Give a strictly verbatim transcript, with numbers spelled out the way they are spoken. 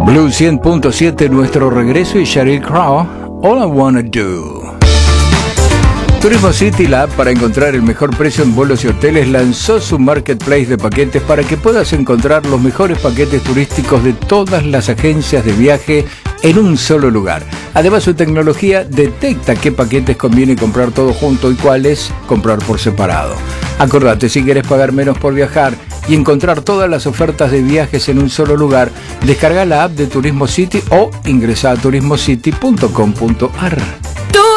Blue cien punto siete, nuestro regreso, y Sheryl Crow, All I Wanna Do. Turismo City, la app para encontrar el mejor precio en vuelos y hoteles, lanzó su marketplace de paquetes para que puedas encontrar los mejores paquetes turísticos de todas las agencias de viaje en un solo lugar. Además, su tecnología detecta qué paquetes conviene comprar todo junto y cuáles comprar por separado. Acordate, si quieres pagar menos por viajar y encontrar todas las ofertas de viajes en un solo lugar, descarga la app de Turismo City o ingresa a turismo city punto com punto a r.